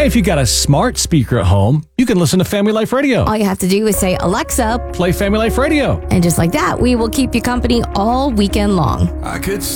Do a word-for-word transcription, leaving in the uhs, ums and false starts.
Hey, if you got a smart speaker at home, you can listen to Family Life Radio. All you have to do is say, Alexa, Play Family Life Radio. and just like that, we will keep you company all weekend long. I could